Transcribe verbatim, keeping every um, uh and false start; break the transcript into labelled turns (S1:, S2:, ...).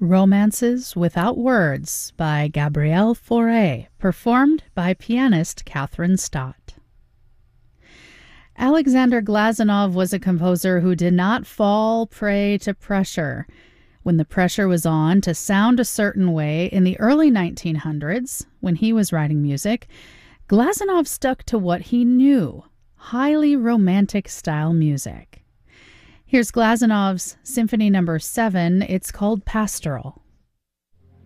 S1: Romances Without Words by Gabrielle Fauré, performed by pianist Kathryn Stott. Alexander Glazunov was a composer who did not fall prey to pressure. When the pressure was on to sound a certain way in the early nineteen hundreds, when he was writing music, Glazunov stuck to what he knew, highly romantic style music. Here's Glazunov's Symphony Number seven. It's called Pastoral.